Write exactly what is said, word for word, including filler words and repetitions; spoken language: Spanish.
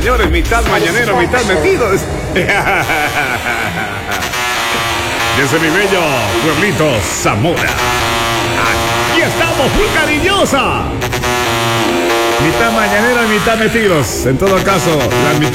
señores, mitad mañanero, mitad metidos. Desde mi bello pueblito Zamora. Aquí estamos, muy cariñosa. Mitad mañanero y mitad metidos. En todo caso, la mitad